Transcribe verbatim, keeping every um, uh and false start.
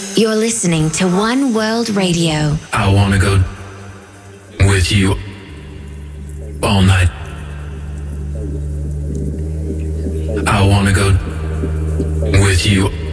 You're listening to One World Radio. I wanna go with you all night. I wanna go with you